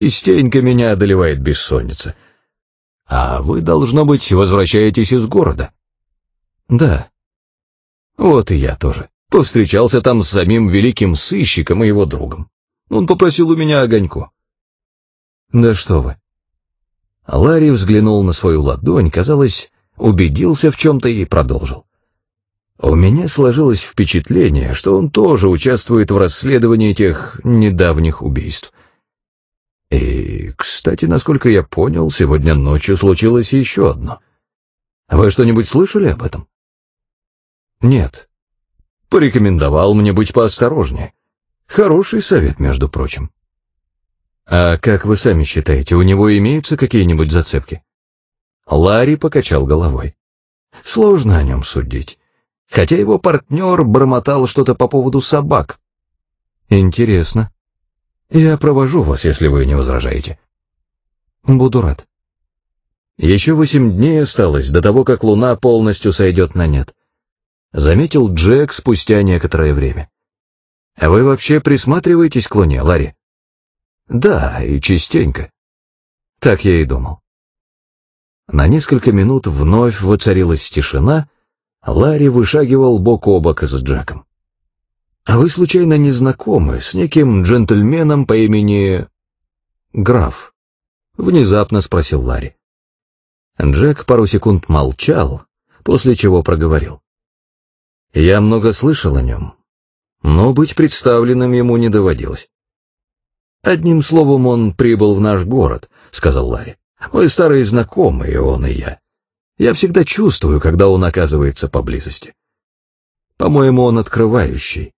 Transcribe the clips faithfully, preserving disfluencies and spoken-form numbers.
Частенько меня одолевает бессонница. А вы, должно быть, возвращаетесь из города? Да. Вот и я тоже. Повстречался там с самим великим сыщиком и его другом. Он попросил у меня огоньку. Да что вы. Ларри взглянул на свою ладонь, казалось, убедился в чем-то и продолжил. У меня сложилось впечатление, что он тоже участвует в расследовании тех недавних убийств. И, кстати, насколько я понял, сегодня ночью случилось еще одно. Вы что-нибудь слышали об этом? Нет. Порекомендовал мне быть поосторожнее. Хороший совет, между прочим. А как вы сами считаете, у него имеются какие-нибудь зацепки? Ларри покачал головой. Сложно о нем судить. Хотя его партнер бормотал что-то по поводу собак. Интересно. Я провожу вас, если вы не возражаете. Буду рад. Еще восемь дней осталось до того, как луна полностью сойдет на нет. Заметил Джек спустя некоторое время. А вы вообще присматриваетесь к луне, Ларри? Да, и частенько. Так я и думал. На несколько минут вновь воцарилась тишина. Ларри вышагивал бок о бок с Джеком. «А вы случайно не знакомы с неким джентльменом по имени Граф?» — внезапно спросил Ларри. Джек пару секунд молчал, после чего проговорил. «Я много слышал о нем, но быть представленным ему не доводилось». «Одним словом, он прибыл в наш город», — сказал Ларри. «Мы старые знакомые, он и я. Я всегда чувствую, когда он оказывается поблизости. По-моему, он открывающий».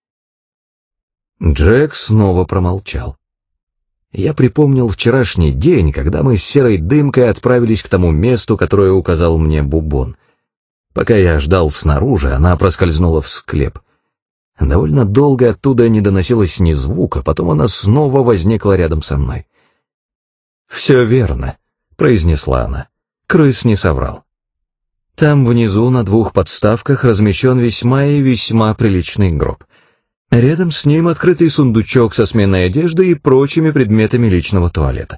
Джек снова промолчал. Я припомнил вчерашний день, когда мы с серой дымкой отправились к тому месту, которое указал мне Бубон. Пока я ждал снаружи, она проскользнула в склеп. Довольно долго оттуда не доносилось ни звука, потом она снова возникла рядом со мной. «Все верно», — произнесла она. «Крыс не соврал. Там внизу на двух подставках размещен весьма и весьма приличный гроб. Рядом с ним открытый сундучок со сменной одеждой и прочими предметами личного туалета.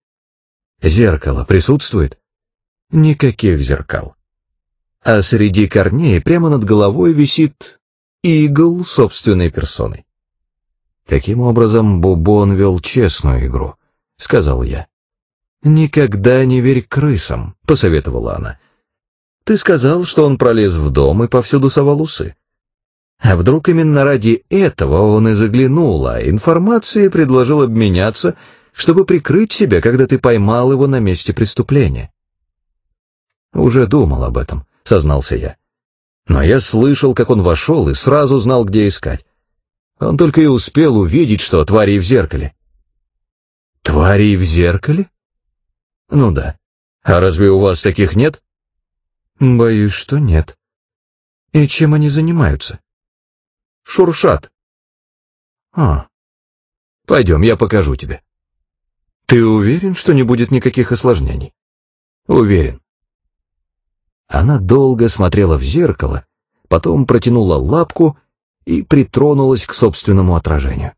Зеркало присутствует? Никаких зеркал. А среди корней прямо над головой висит игл собственной персоной. Таким образом, Бубон вел честную игру, — сказал я. «Никогда не верь крысам», — посоветовала она. «Ты сказал, что он пролез в дом и повсюду совал усы. А вдруг именно ради этого он и заглянул, а информацией предложил обменяться, чтобы прикрыть себя, когда ты поймал его на месте преступления?» «Уже думал об этом», — сознался я. «Но я слышал, как он вошел, и сразу знал, где искать. Он только и успел увидеть, что твари в зеркале». «Твари в зеркале?» «Ну да. А разве у вас таких нет?» «Боюсь, что нет. И чем они занимаются?» «Шуршат». «А, пойдем, я покажу тебе». «Ты уверен, что не будет никаких осложнений?» «Уверен». Она долго смотрела в зеркало, потом протянула лапку и притронулась к собственному отражению.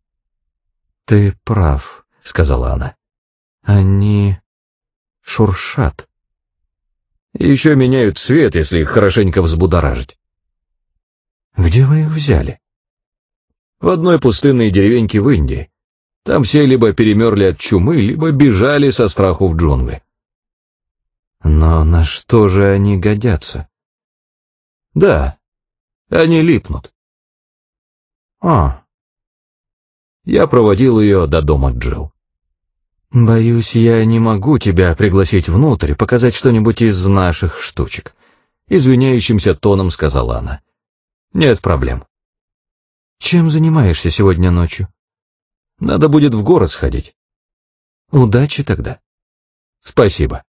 «Ты прав», — сказала она. «Они шуршат. Еще меняют цвет, если их хорошенько взбудоражить». «Где вы их взяли?» «В одной пустынной деревеньке в Индии. Там все либо перемерли от чумы, либо бежали со страху в джунгли». «Но на что же они годятся?» «Да, они липнут». «А». Я проводил ее до дома Джилл. «Боюсь, я не могу тебя пригласить внутрь, показать что-нибудь из наших штучек», — извиняющимся тоном сказала она. «Нет проблем». «Чем занимаешься сегодня ночью?» «Надо будет в город сходить». «Удачи тогда». «Спасибо».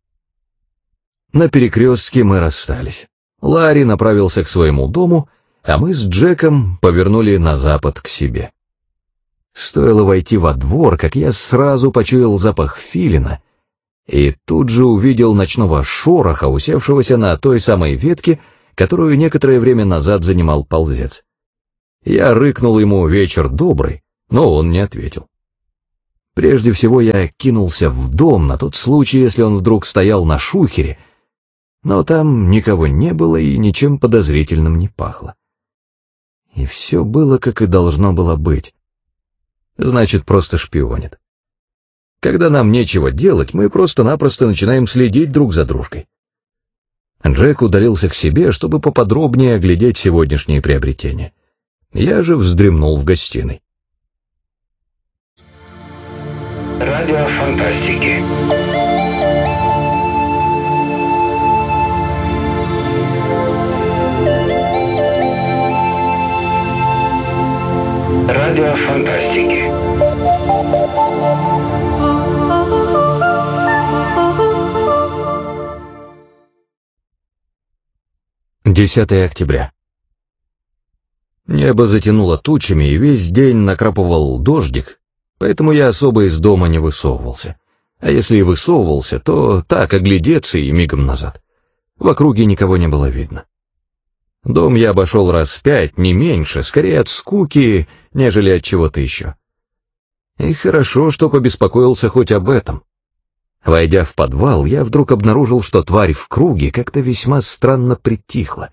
На перекрестке мы расстались. Ларри направился к своему дому, а мы с Джеком повернули на запад к себе. Стоило войти во двор, как я сразу почуял запах филина, и тут же увидел ночного шороха, усевшегося на той самой ветке, которую некоторое время назад занимал ползец. Я рыкнул ему «вечер добрый», но он не ответил. Прежде всего я кинулся в дом на тот случай, если он вдруг стоял на шухере, но там никого не было и ничем подозрительным не пахло. И все было, как и должно было быть. Значит, просто шпионит. Когда нам нечего делать, мы просто-напросто начинаем следить друг за дружкой. Джек удалился к себе, чтобы поподробнее оглядеть сегодняшние приобретения. Я же вздремнул в гостиной. Радио фантастики. Радио фантастики. десятое октября. Небо затянуло тучами, и весь день накрапывал дождик, поэтому я особо из дома не высовывался. А если и высовывался, то так, оглядеться и мигом назад. В округе никого не было видно. Дом я обошел раз пять, не меньше, скорее от скуки, нежели от чего-то еще. И хорошо, что побеспокоился хоть об этом. Войдя в подвал, я вдруг обнаружил, что тварь в круге как-то весьма странно притихла.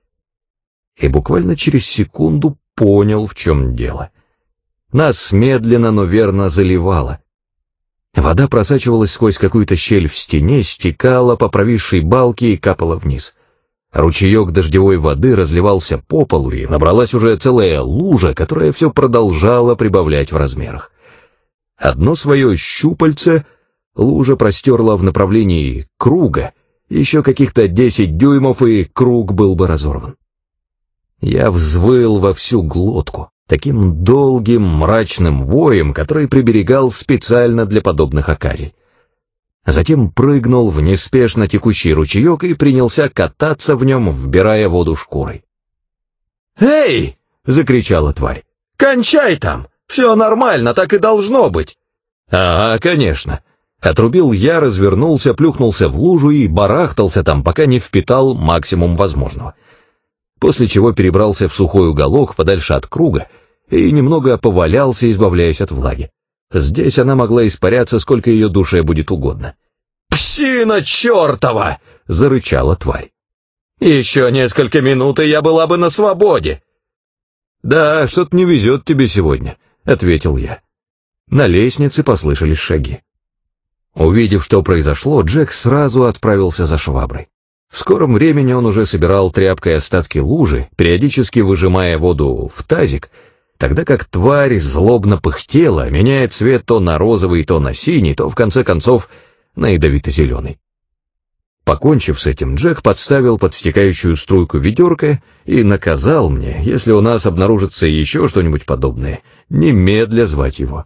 И буквально через секунду понял, в чем дело. Нас медленно, но верно заливало. Вода просачивалась сквозь какую-то щель в стене, стекала по провисшей балке и капала вниз. Ручеек дождевой воды разливался по полу, и набралась уже целая лужа, которая все продолжала прибавлять в размерах. Одно свое щупальце лужа простерла в направлении круга, еще каких-то десять дюймов, и круг был бы разорван. Я взвыл во всю глотку, таким долгим мрачным воем, который приберегал специально для подобных оказий. Затем прыгнул в неспешно текущий ручеек и принялся кататься в нем, вбирая воду шкурой. «Эй!» — закричала тварь. «Кончай там! Все нормально, так и должно быть!» «Ага, конечно!» Отрубил я, развернулся, плюхнулся в лужу и барахтался там, пока не впитал максимум возможного. После чего перебрался в сухой уголок подальше от круга и немного повалялся, избавляясь от влаги. Здесь она могла испаряться, сколько ее душе будет угодно. «Псина чертова!» — зарычала тварь. «Еще несколько минут, и я была бы на свободе!» «Да, что-то не везет тебе сегодня», — ответил я. На лестнице послышались шаги. Увидев, что произошло, Джек сразу отправился за шваброй. В скором времени он уже собирал тряпкой остатки лужи, периодически выжимая воду в тазик, тогда как тварь злобно пыхтела, меняя цвет то на розовый, то на синий, то в конце концов на ядовито-зеленый. Покончив с этим, Джек подставил под стекающую струйку ведерко и наказал мне, если у нас обнаружится еще что-нибудь подобное, немедля звать его.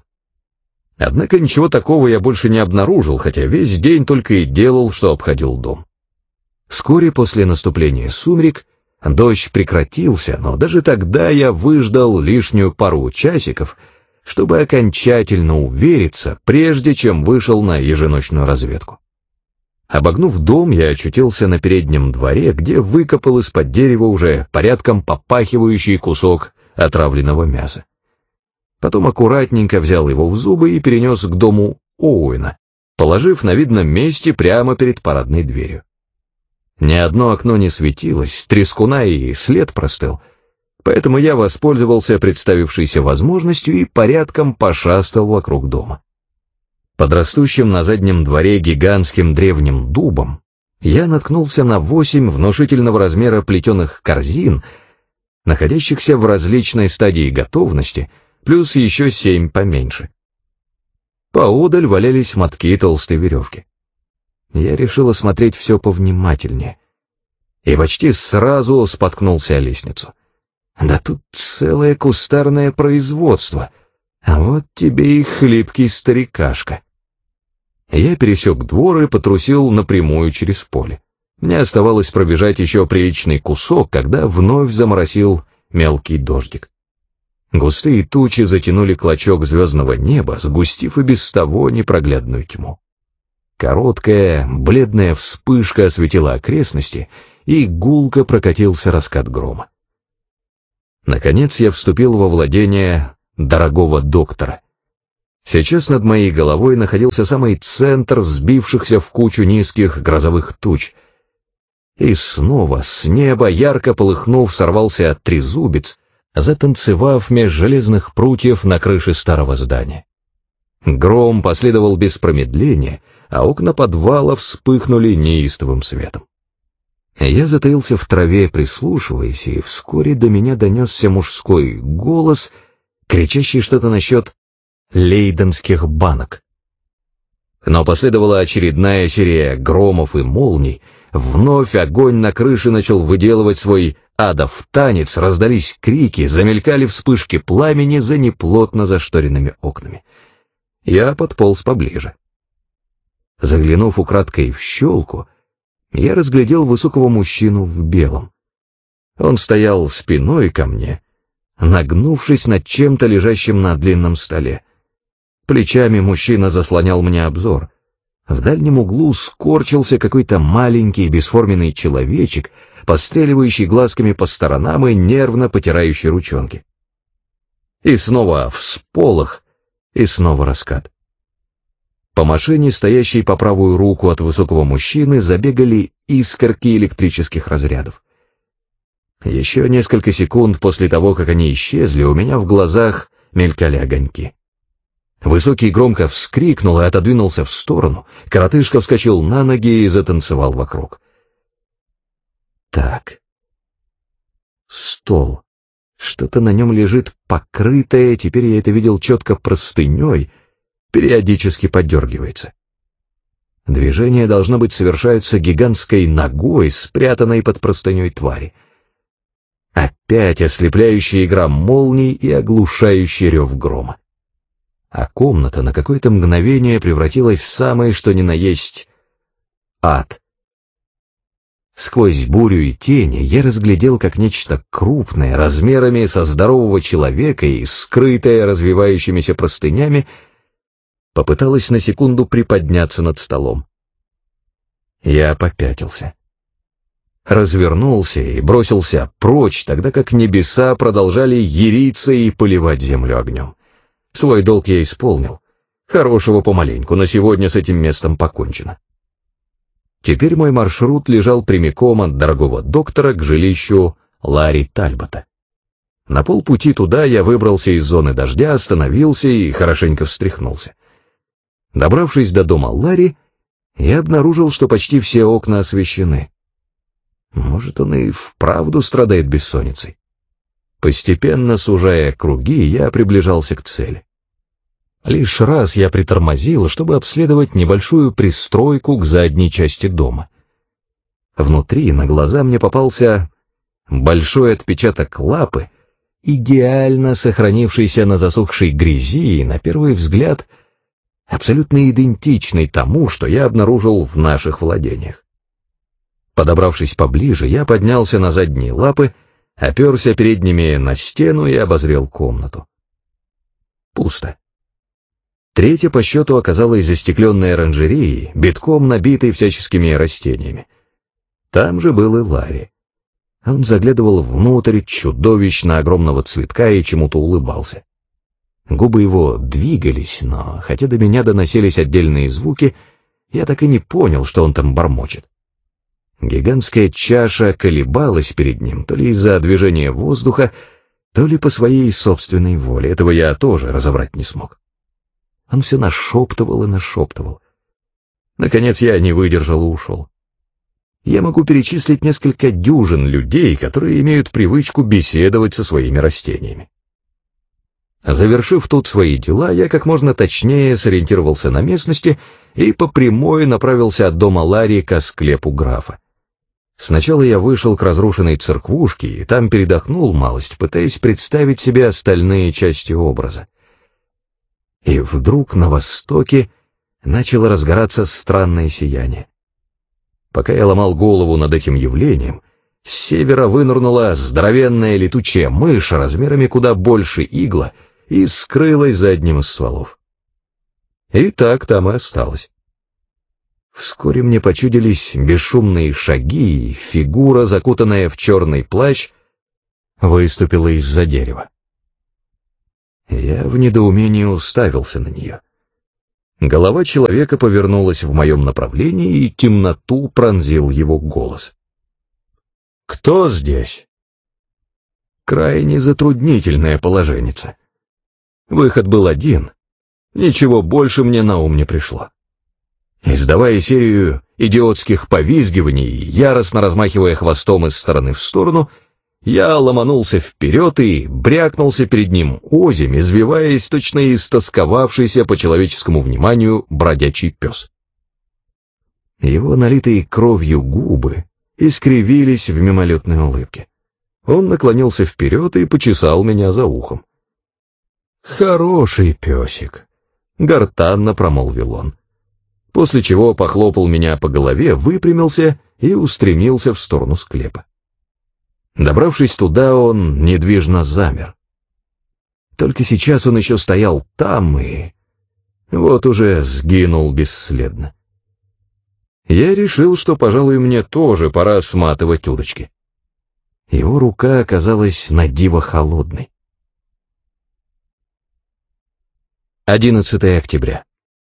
Однако ничего такого я больше не обнаружил, хотя весь день только и делал, что обходил дом. Вскоре после наступления сумерек дождь прекратился, но даже тогда я выждал лишнюю пару часиков, чтобы окончательно увериться, прежде чем вышел на еженочную разведку. Обогнув дом, я очутился на переднем дворе, где выкопал из-под дерева уже порядком попахивающий кусок отравленного мяса. Потом аккуратненько взял его в зубы и перенес к дому Оуэна, положив на видном месте прямо перед парадной дверью. Ни одно окно не светилось, трескуна и след простыл, поэтому я воспользовался представившейся возможностью и порядком пошастал вокруг дома. Под растущим на заднем дворе гигантским древним дубом я наткнулся на восемь внушительного размера плетеных корзин, находящихся в различной стадии готовности, плюс еще семь поменьше. Поодаль валялись мотки толстой веревки. Я решил осмотреть все повнимательнее и почти сразу споткнулся о лестницу. Да тут целое кустарное производство, а вот тебе и хлипкий старикашка. Я пересек двор и потрусил напрямую через поле. Мне оставалось пробежать еще приличный кусок, когда вновь заморосил мелкий дождик. Густые тучи затянули клочок звездного неба, сгустив и без того непроглядную тьму. Короткая, бледная вспышка осветила окрестности, и гулко прокатился раскат грома. Наконец я вступил во владение дорогого доктора. Сейчас над моей головой находился самый центр сбившихся в кучу низких грозовых туч. И снова с неба, ярко полыхнув, сорвался трезубец, затанцевав меж железных прутьев на крыше старого здания. Гром последовал без промедления, а окна подвала вспыхнули неистовым светом. Я затаился в траве, прислушиваясь, и вскоре до меня донесся мужской голос, кричащий что-то насчет лейденских банок. Но последовала очередная серия громов и молний, вновь огонь на крыше начал выделывать свой адов танец, раздались крики, замелькали вспышки пламени за неплотно зашторенными окнами. Я подполз поближе. Заглянув украдкой в щелку, я разглядел высокого мужчину в белом. Он стоял спиной ко мне, нагнувшись над чем-то лежащим на длинном столе. Плечами мужчина заслонял мне обзор. В дальнем углу скорчился какой-то маленький бесформенный человечек, постреливающий глазками по сторонам и нервно потирающий ручонки. И снова всполох, и снова раскат. По машине, стоящей по правую руку от высокого мужчины, забегали искорки электрических разрядов. Еще несколько секунд после того, как они исчезли, у меня в глазах мелькали огоньки. Высокий громко вскрикнул и отодвинулся в сторону, коротышка вскочил на ноги и затанцевал вокруг. Так. Стол. Что-то на нем лежит покрытое, теперь я это видел четко простыней, периодически подергивается. Движения, должно быть, совершаются гигантской ногой, спрятанной под простыней твари. Опять ослепляющая игра молний и оглушающий рев грома. А комната на какое-то мгновение превратилась в самое что ни на есть ад. Сквозь бурю и тени я разглядел, как нечто крупное, размерами со здорового человека и скрытое развивающимися простынями, попыталось на секунду приподняться над столом. Я попятился. Развернулся и бросился прочь, тогда как небеса продолжали яриться и поливать землю огнем. Свой долг я исполнил. Хорошего помаленьку, на сегодня с этим местом покончено. Теперь мой маршрут лежал прямиком от дорогого доктора к жилищу Ларри Тальбота. На полпути туда я выбрался из зоны дождя, остановился и хорошенько встряхнулся. Добравшись до дома Ларри, я обнаружил, что почти все окна освещены. Может, он и вправду страдает бессонницей. Постепенно сужая круги, я приближался к цели. Лишь раз я притормозил, чтобы обследовать небольшую пристройку к задней части дома. Внутри на глаза мне попался большой отпечаток лапы, идеально сохранившийся на засохшей грязи и, на первый взгляд, абсолютно идентичный тому, что я обнаружил в наших владениях. Подобравшись поближе, я поднялся на задние лапы, оперся передними на стену и обозрел комнату. Пусто. Третья по счету оказалась застекленной оранжереей, битком набитой всяческими растениями. Там же был и Ларри. Он заглядывал внутрь чудовищно огромного цветка и чему-то улыбался. Губы его двигались, но, хотя до меня доносились отдельные звуки, я так и не понял, что он там бормочет. Гигантская чаша колебалась перед ним, то ли из-за движения воздуха, то ли по своей собственной воле. Этого я тоже разобрать не смог. Он все нашептывал и нашептывал. Наконец я не выдержал и ушел. Я могу перечислить несколько дюжин людей, которые имеют привычку беседовать со своими растениями. Завершив тут свои дела, я как можно точнее сориентировался на местности и по прямой направился от дома Ларри к склепу графа. Сначала я вышел к разрушенной церквушке и там передохнул малость, пытаясь представить себе остальные части образа. И вдруг на востоке начало разгораться странное сияние. Пока я ломал голову над этим явлением, с севера вынырнула здоровенная летучая мышь размерами куда больше игла и скрылась за одним из стволов. И так там и осталось. Вскоре мне почудились бесшумные шаги, и фигура, закутанная в черный плащ, выступила из-за дерева. Я в недоумении уставился на нее. Голова человека повернулась в моем направлении, и темноту пронзил его голос. «Кто здесь?» Крайне затруднительное положенница. Выход был один. Ничего больше мне на ум не пришло. Издавая серию идиотских повизгиваний, яростно размахивая хвостом из стороны в сторону, я ломанулся вперед и брякнулся перед ним озимь, извиваясь, точно истосковавшийся по человеческому вниманию бродячий пес. Его налитые кровью губы искривились в мимолетной улыбке. Он наклонился вперед и почесал меня за ухом. «Хороший песик», — гортанно промолвил он, после чего похлопал меня по голове, выпрямился и устремился в сторону склепа. Добравшись туда, он недвижно замер. Только сейчас он еще стоял там и вот уже сгинул бесследно. Я решил, что, пожалуй, мне тоже пора сматывать удочки. Его рука оказалась на диво холодной. одиннадцатое октября.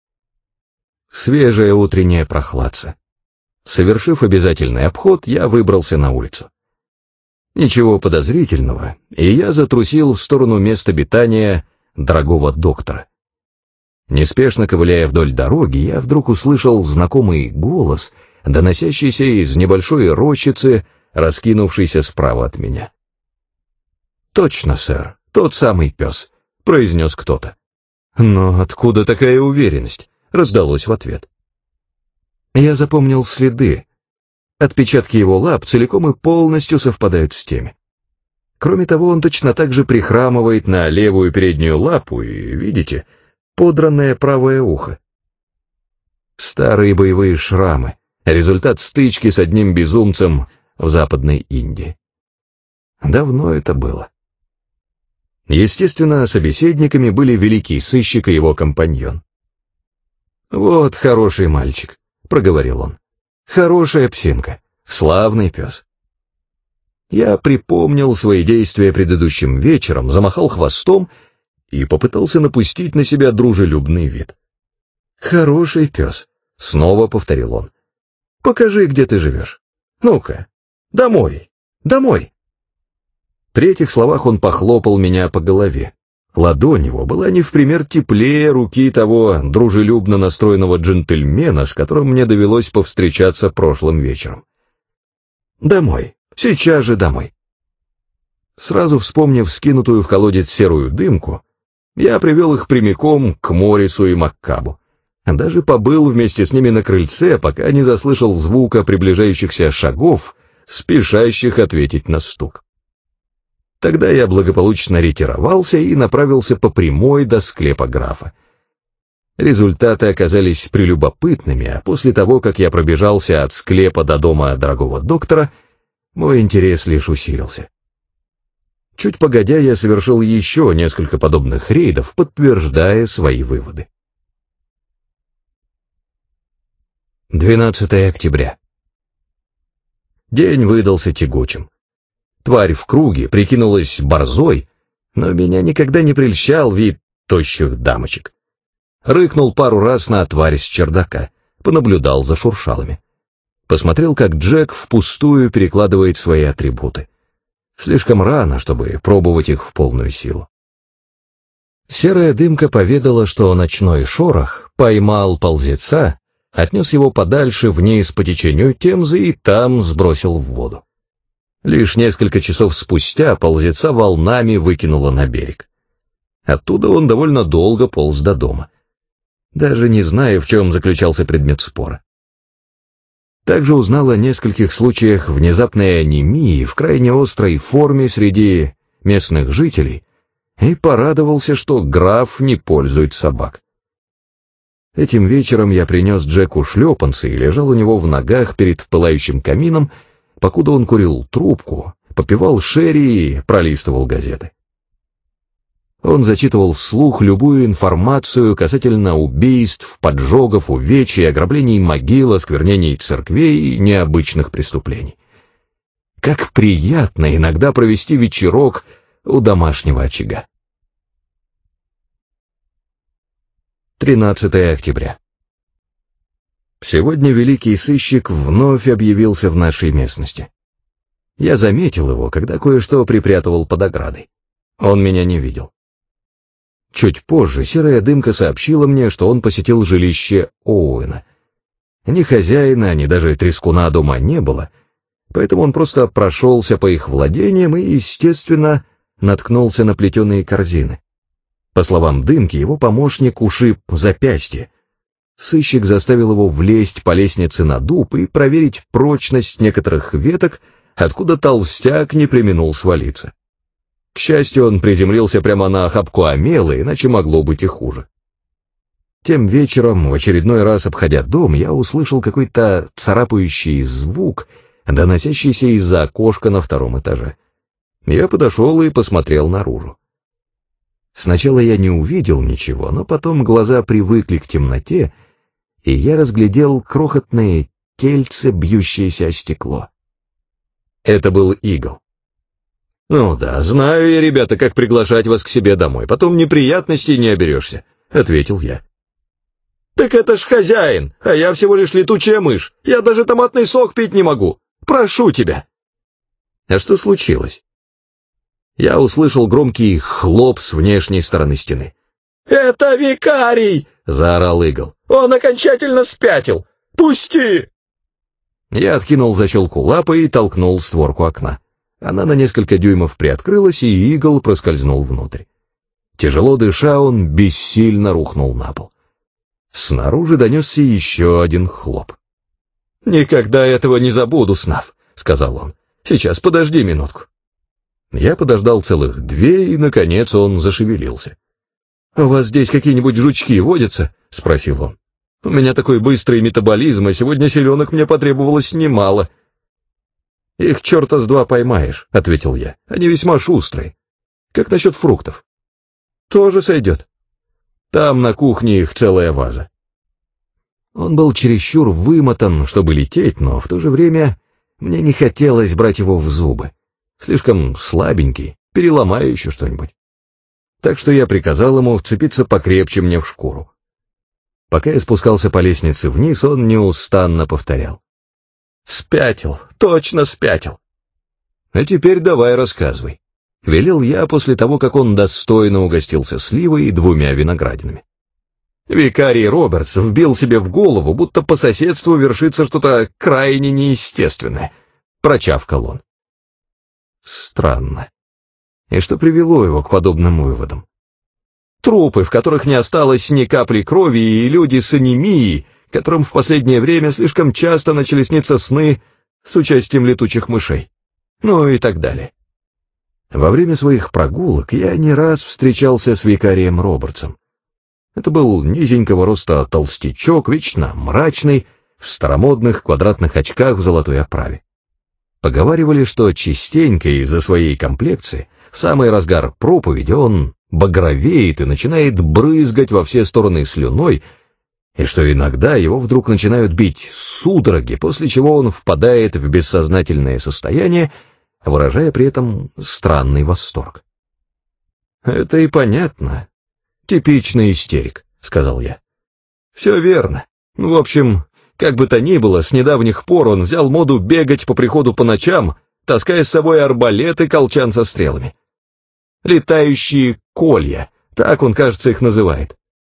Свежая утренняя прохладца. Совершив обязательный обход, я выбрался на улицу. Ничего подозрительного, и я затрусил в сторону места обитания дорогого доктора. Неспешно ковыляя вдоль дороги, я вдруг услышал знакомый голос, доносящийся из небольшой рощицы, раскинувшейся справа от меня. «Точно, сэр, тот самый пес», — произнес кто-то. «Но откуда такая уверенность?» — раздалось в ответ. Я запомнил следы. Отпечатки его лап целиком и полностью совпадают с теми. Кроме того, он точно так же прихрамывает на левую переднюю лапу и, видите, подранное правое ухо. Старые боевые шрамы, результат стычки с одним безумцем в Западной Индии. Давно это было. Естественно, собеседниками были великий сыщик и его компаньон. «Вот хороший мальчик», — проговорил он. «Хорошая псинка, славный пес». Я припомнил свои действия предыдущим вечером, замахал хвостом и попытался напустить на себя дружелюбный вид. «Хороший пес», — снова повторил он. «Покажи, где ты живешь. Ну-ка, домой, домой». При этих словах он похлопал меня по голове. Ладонь его была не в пример теплее руки того дружелюбно настроенного джентльмена, с которым мне довелось повстречаться прошлым вечером. «Домой, сейчас же домой». Сразу вспомнив скинутую в колодец серую дымку, я привел их прямиком к Моррису и Маккабу. Даже побыл вместе с ними на крыльце, пока не заслышал звука приближающихся шагов, спешащих ответить на стук. Тогда я благополучно ретировался и направился по прямой до склепа графа. Результаты оказались прелюбопытными, а после того, как я пробежался от склепа до дома дорогого доктора, мой интерес лишь усилился. Чуть погодя, я совершил еще несколько подобных рейдов, подтверждая свои выводы. двенадцатое октября. День выдался тягучим. Тварь в круге прикинулась борзой, но меня никогда не прельщал вид тощих дамочек. Рыкнул пару раз на тварь с чердака, понаблюдал за шуршалами. Посмотрел, как Джек впустую перекладывает свои атрибуты. Слишком рано, чтобы пробовать их в полную силу. Серая дымка поведала, что ночной шорох поймал ползеца, отнес его подальше вниз по течению Темзы и там сбросил в воду. Лишь несколько часов спустя ползеца волнами выкинуло на берег. Оттуда он довольно долго полз до дома, даже не зная, в чем заключался предмет спора. Также узнал о нескольких случаях внезапной анемии в крайне острой форме среди местных жителей и порадовался, что граф не пользует собак. Этим вечером я принес Джеку шлепанцы и лежал у него в ногах перед пылающим камином, покуда он курил трубку, попивал шерри и пролистывал газеты. Он зачитывал вслух любую информацию касательно убийств, поджогов, увечий, ограблений могил, осквернений церквей и необычных преступлений. Как приятно иногда провести вечерок у домашнего очага. тринадцатое октября. Сегодня великий сыщик вновь объявился в нашей местности. Я заметил его, когда кое-что припрятывал под оградой. Он меня не видел. Чуть позже серая дымка сообщила мне, что он посетил жилище Оуэна. Ни хозяина, ни даже трескуна дома не было, поэтому он просто прошелся по их владениям и, естественно, наткнулся на плетеные корзины. По словам дымки, его помощник ушиб запястье. Сыщик заставил его влезть по лестнице на дуб и проверить прочность некоторых веток, откуда толстяк не преминул свалиться. К счастью, он приземлился прямо на охапку омела, иначе могло быть и хуже. Тем вечером, в очередной раз обходя дом, я услышал какой-то царапающий звук, доносящийся из-за окошка на втором этаже. Я подошел и посмотрел наружу. Сначала я не увидел ничего, но потом глаза привыкли к темноте, и я разглядел крохотные тельце, бьющиеся о стекло. Это был игл. «Ну да, знаю я, ребята, как приглашать вас к себе домой, потом неприятностей не оберешься», — ответил я. «Так это ж хозяин, а я всего лишь летучая мышь, я даже томатный сок пить не могу, прошу тебя». «А что случилось?» Я услышал громкий хлоп с внешней стороны стены. «Это викарий!» — заорал игл. «Он окончательно спятил! Пусти!» Я откинул защелку лапы и толкнул створку окна. Она на несколько дюймов приоткрылась, и игл проскользнул внутрь. Тяжело дыша, он бессильно рухнул на пол. Снаружи донесся еще один хлоп. «Никогда этого не забуду, Снав», — сказал он. «Сейчас, подожди минутку». Я подождал целых две, и, наконец, он зашевелился. «У вас здесь какие-нибудь жучки водятся?» — спросил он. «У меня такой быстрый метаболизм, а сегодня селенок мне потребовалось немало». «Их черта с два поймаешь», — ответил я. «Они весьма шустрые. Как насчет фруктов?» «Тоже сойдет. Там на кухне их целая ваза». Он был чересчур вымотан, чтобы лететь, но в то же время мне не хотелось брать его в зубы. Слишком слабенький, переломаю еще что-нибудь. Так что я приказал ему вцепиться покрепче мне в шкуру. Пока я спускался по лестнице вниз, он неустанно повторял. «Спятил, точно спятил». «А теперь давай рассказывай», — велел я после того, как он достойно угостился сливой и двумя виноградинами. Викарий Робертс вбил себе в голову, будто по соседству вершится что-то крайне неестественное, — прочавкал он. Странно. И что привело его к подобным выводам? Трупы, в которых не осталось ни капли крови, и люди с анемией, которым в последнее время слишком часто начали сниться сны с участием летучих мышей. Ну и так далее. Во время своих прогулок я не раз встречался с викарием Робертсом. Это был низенького роста толстячок, вечно мрачный, в старомодных квадратных очках в золотой оправе. Поговаривали, что частенько из-за своей комплекции в самый разгар проповеди он багровеет и начинает брызгать во все стороны слюной, и что иногда его вдруг начинают бить судороги, после чего он впадает в бессознательное состояние, выражая при этом странный восторг. «Это и понятно. Типичный истерик», — сказал я. «Все верно. В общем, как бы то ни было, с недавних пор он взял моду бегать по приходу по ночам, таская с собой арбалет и колчан со стрелами. Летающие колья, так он, кажется, их называет.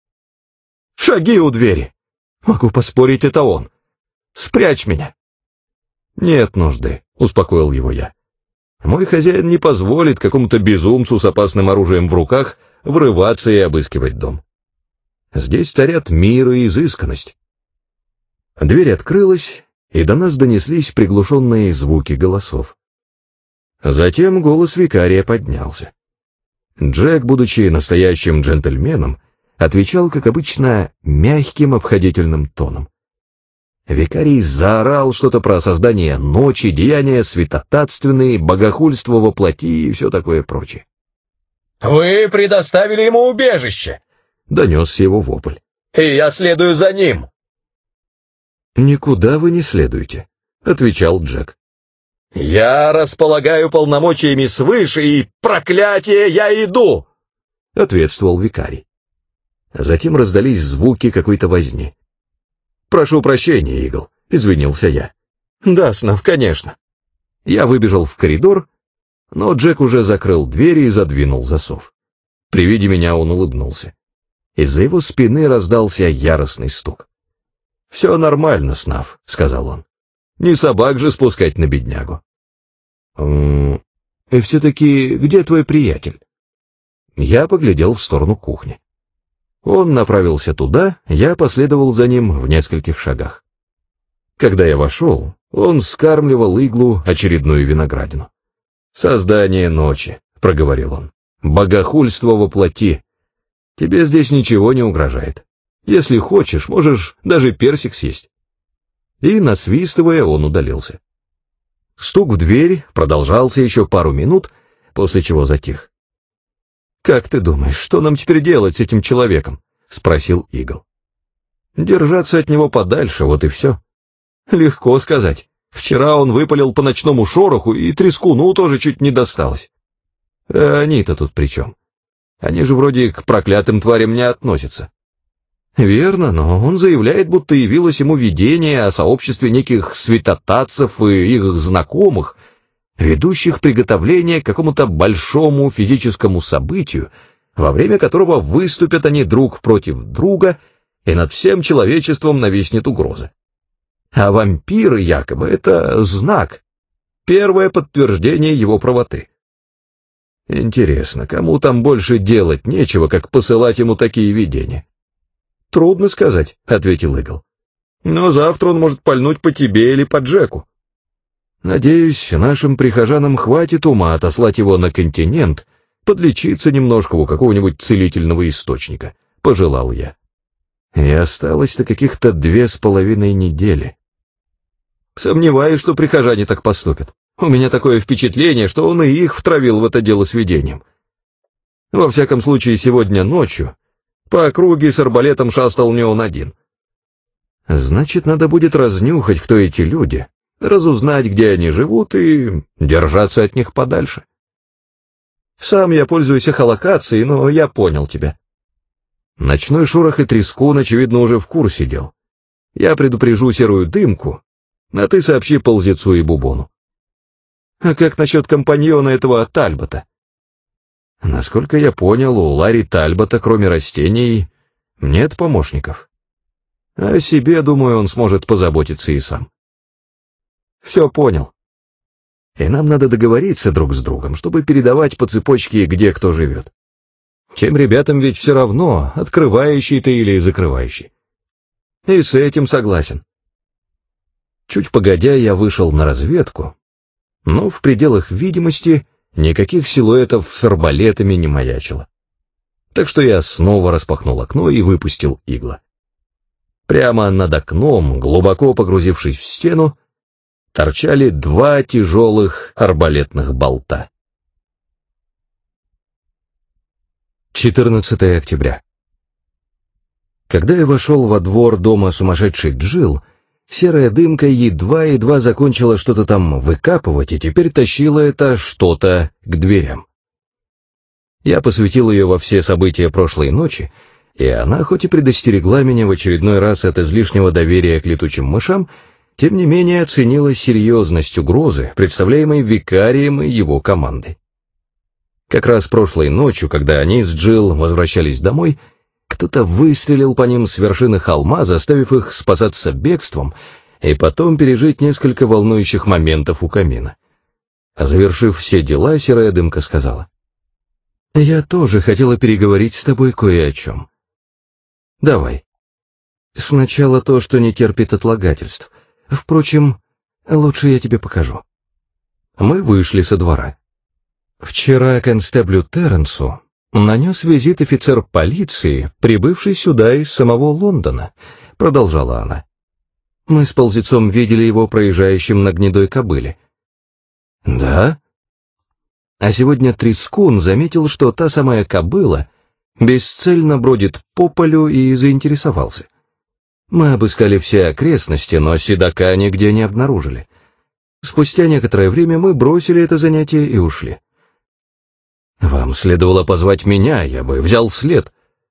Шаги у двери. Могу поспорить, это он. Спрячь меня». «Нет нужды», — успокоил его я. «Мой хозяин не позволит какому-то безумцу с опасным оружием в руках врываться и обыскивать дом. Здесь царят мир и изысканность». Дверь открылась, и до нас донеслись приглушенные звуки голосов. Затем голос викария поднялся. Джек, будучи настоящим джентльменом, отвечал, как обычно, мягким обходительным тоном. Викарий заорал что-то про создание ночи, деяния святотатственные, богохульство во плоти и все такое прочее. «Вы предоставили ему убежище!» — донесся его вопль. «И я следую за ним!» «Никуда вы не следуете», — отвечал Джек. «Я располагаю полномочиями свыше, и, проклятие, я иду!» — ответствовал викарий. Затем раздались звуки какой-то возни. «Прошу прощения, Игл», — извинился я. «Да, Снав, конечно». Я выбежал в коридор, но Джек уже закрыл двери и задвинул засов. При виде меня он улыбнулся. Из-за его спины раздался яростный стук. «Все нормально, Снав», — сказал он. «Не собак же спускать на беднягу». «М-м, и все-таки где твой приятель?» Я поглядел в сторону кухни. Он направился туда, я последовал за ним в нескольких шагах. Когда я вошел, он скармливал Иглу очередную виноградину. «Создание ночи», — проговорил он, — «богохульство во плоти. Тебе здесь ничего не угрожает. Если хочешь, можешь даже персик съесть». И, насвистывая, он удалился. Стук в дверь продолжался еще пару минут, после чего затих. «Как ты думаешь, что нам теперь делать с этим человеком?» — спросил Игл. «Держаться от него подальше, вот и все». «Легко сказать. Вчера он выпалил по ночному шороху, и трескуну тоже чуть не досталось». А они-то тут при чем? Они же вроде к проклятым тварям не относятся». «Верно, но он заявляет, будто явилось ему видение о сообществе неких святотатцев и их знакомых, ведущих приготовление к какому-то большому физическому событию, во время которого выступят они друг против друга, и над всем человечеством нависнет угроза. А вампиры якобы это знак, первое подтверждение его правоты». «Интересно, кому там больше делать нечего, как посылать ему такие видения?» «Трудно сказать», — ответил Игл. «Но завтра он может пальнуть по тебе или по Джеку». «Надеюсь, нашим прихожанам хватит ума отослать его на континент, подлечиться немножко у какого-нибудь целительного источника», — пожелал я. И осталось-то каких-то две с половиной недели. «Сомневаюсь, что прихожане так поступят. У меня такое впечатление, что он и их втравил в это дело с видением. Во всяком случае, сегодня ночью по округе с арбалетом шастал не он один». «Значит, надо будет разнюхать, кто эти люди, разузнать, где они живут, и держаться от них подальше». «Сам я пользуюсь эхолокацией, но я понял тебя». Ночной шорох и трескун, очевидно, уже в курсе дел. Я предупрежу серую дымку, а ты сообщи ползецу и бубону. А как насчет компаньона этого Тальбота? Насколько я понял, у Ларри Тальбота, кроме растений, нет помощников. О себе, думаю, он сможет позаботиться и сам. Все понял. И нам надо договориться друг с другом, чтобы передавать по цепочке, где кто живет. Тем ребятам ведь все равно, открывающий ты или закрывающий. И с этим согласен. Чуть погодя, я вышел на разведку, но в пределах видимости никаких силуэтов с арбалетами не маячило. Так что я снова распахнул окно и выпустил Игла. Прямо над окном, глубоко погрузившись в стену, торчали два тяжелых арбалетных болта. четырнадцатое октября. Когда я вошел во двор дома сумасшедшей Джилл, серая дымка едва-едва закончила что-то там выкапывать и теперь тащила это что-то к дверям. Я посвятил ее во все события прошлой ночи, и она, хоть и предостерегла меня в очередной раз от излишнего доверия к летучим мышам, тем не менее оценила серьезность угрозы, представляемой викарием и его командой. Как раз прошлой ночью, когда они с Джилл возвращались домой, кто-то выстрелил по ним с вершины холма, заставив их спасаться бегством и потом пережить несколько волнующих моментов у камина. А завершив все дела, серая дымка сказала: «Я тоже хотела переговорить с тобой кое о чем. Давай. Сначала то, что не терпит отлагательств. Впрочем, лучше я тебе покажу». Мы вышли со двора. Вчера констеблю Терренсу нанес визит офицер полиции, прибывший сюда из самого Лондона, продолжала она. Мы с ползецом видели его проезжающим на гнедой кобыле. Да? А сегодня Трескун заметил, что та самая кобыла бесцельно бродит по полю, и заинтересовался. Мы обыскали все окрестности, но седока нигде не обнаружили. Спустя некоторое время мы бросили это занятие и ушли. Вам следовало позвать меня, я бы взял след.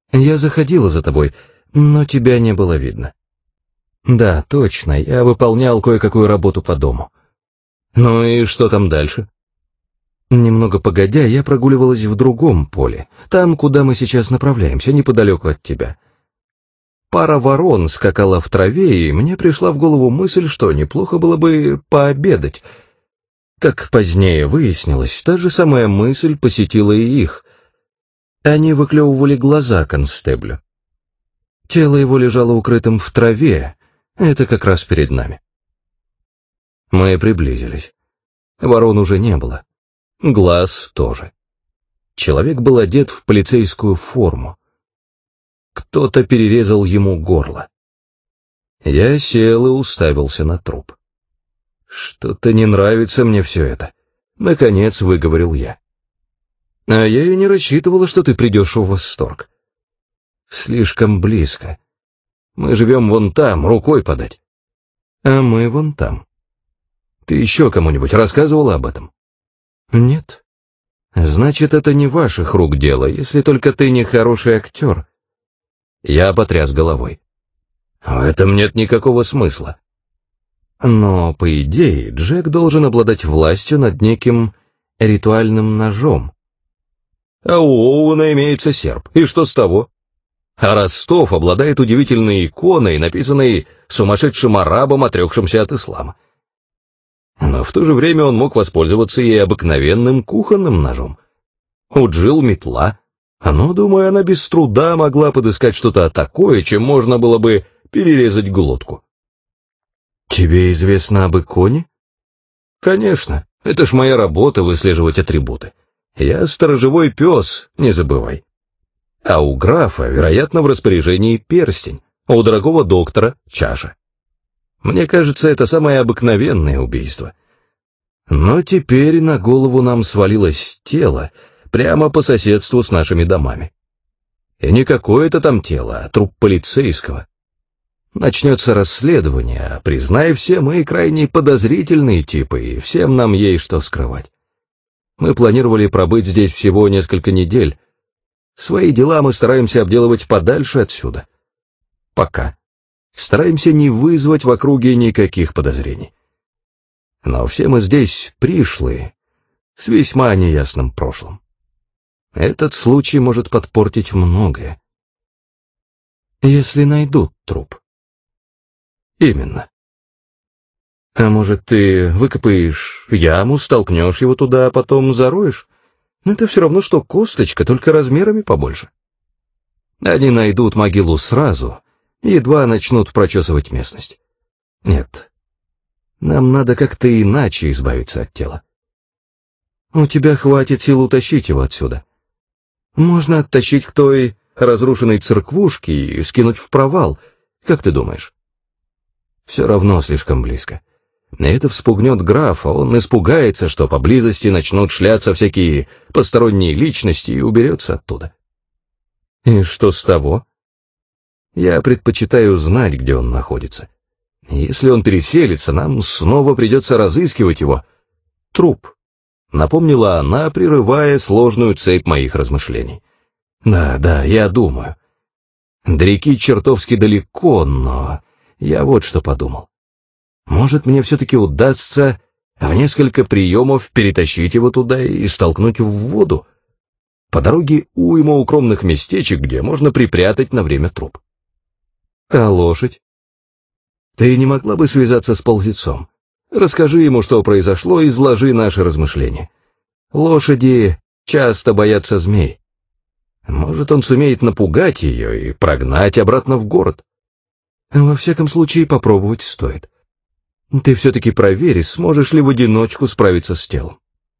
Я заходила за тобой, но тебя не было видно. Да, точно, я выполнял кое-какую работу по дому. Ну и что там дальше? Немного погодя, я прогуливалась в другом поле, там, куда мы сейчас направляемся, неподалеку от тебя. Пара ворон скакала в траве, и мне пришла в голову мысль, что неплохо было бы пообедать. Как позднее выяснилось, та же самая мысль посетила и их. Они выклевывали глаза констеблю. Тело его лежало укрытым в траве, это как раз перед нами. Мы приблизились. Ворон уже не было. Глаз тоже. Человек был одет в полицейскую форму. Кто-то перерезал ему горло. Я сел и уставился на труп. Что-то не нравится мне все это. Наконец выговорил я. А я и не рассчитывала, что ты придешь в восторг. Слишком близко. Мы живем вон там, рукой подать. А мы вон там. Ты еще кому-нибудь рассказывала об этом? Нет. Значит, это не ваших рук дело, если только ты не хороший актер. Я потряс головой. В этом нет никакого смысла. Но, по идее, Джек должен обладать властью над неким ритуальным ножом. А у Оуэна имеется серп, и что с того? А Ростов обладает удивительной иконой, написанной сумасшедшим арабом, отрекшимся от ислама. Но в то же время он мог воспользоваться и обыкновенным кухонным ножом. У Джилл метла, но, думаю, она без труда могла подыскать что-то такое, чем можно было бы перерезать глотку. Тебе известно об иконе? Конечно, это ж моя работа выслеживать атрибуты. Я сторожевой пес, не забывай. А у графа, вероятно, в распоряжении перстень, а у дорогого доктора чаша. Мне кажется, это самое обыкновенное убийство. Но теперь на голову нам свалилось тело прямо по соседству с нашими домами. И не какое-то там тело, а труп полицейского. Начнется расследование, а, признай, все мы крайне подозрительные типы, и всем нам есть что скрывать. Мы планировали пробыть здесь всего несколько недель. Свои дела мы стараемся обделывать подальше отсюда. Пока. Стараемся не вызвать в округе никаких подозрений. Но все мы здесь пришлые, с весьма неясным прошлым. Этот случай может подпортить многое. Если найдут труп. Именно. А может, ты выкопаешь яму, столкнешь его туда, а потом зароешь? Но это все равно, что косточка, только размерами побольше. Они найдут могилу сразу, едва начнут прочесывать местность. Нет, нам надо как-то иначе избавиться от тела. У тебя хватит сил утащить его отсюда. Можно оттащить к той разрушенной церквушке и скинуть в провал, как ты думаешь? Все равно слишком близко. Это вспугнет графа, он испугается, что поблизости начнут шляться всякие посторонние личности и уберется оттуда. И что с того? Я предпочитаю знать, где он находится. Если он переселится, нам снова придется разыскивать его. Труп, напомнила она, прерывая сложную цепь моих размышлений. Да, да, я думаю. До реки чертовски далеко, но я вот что подумал. Может, мне все-таки удастся в несколько приемов перетащить его туда и столкнуть в воду? По дороге уйма укромных местечек, где можно припрятать на время труп. А лошадь? Ты не могла бы связаться с ползецом? Расскажи ему, что произошло, и изложи наши размышления. Лошади часто боятся змей. Может, он сумеет напугать ее и прогнать обратно в город. Во всяком случае, попробовать стоит. Ты все-таки проверь, сможешь ли в одиночку справиться с телом.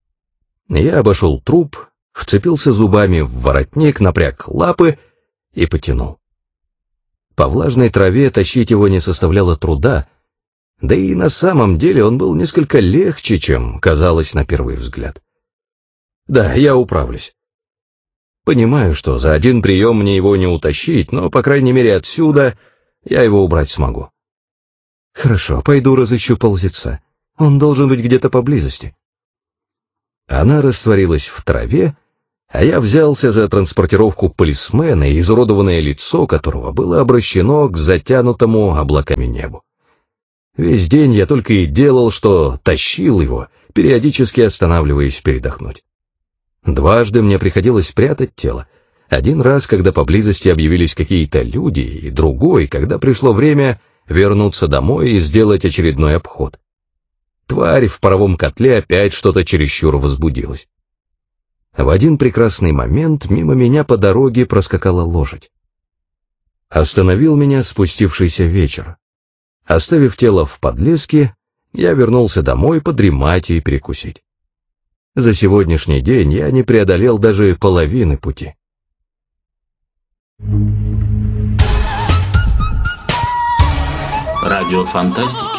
Я обошел труп, вцепился зубами в воротник, напряг лапы и потянул. По влажной траве тащить его не составляло труда, да и на самом деле он был несколько легче, чем казалось на первый взгляд. Да, я управлюсь. Понимаю, что за один прием мне его не утащить, но, по крайней мере, отсюда я его убрать смогу. Хорошо, пойду разыщу ползеца. Он должен быть где-то поблизости. Она растворилась в траве, а я взялся за транспортировку полисмена, изуродованное лицо которого было обращено к затянутому облаками небу. Весь день я только и делал, что тащил его, периодически останавливаясь передохнуть. Дважды мне приходилось прятать тело. Один раз, когда поблизости объявились какие-то люди, и другой, когда пришло время вернуться домой и сделать очередной обход. Тварь в паровом котле опять что-то чересчур возбудилась. В один прекрасный момент мимо меня по дороге проскакала лошадь. Остановил меня спустившийся вечер. Оставив тело в подлеске, я вернулся домой подремать и перекусить. За сегодняшний день я не преодолел даже половины пути. Радио Фантастики.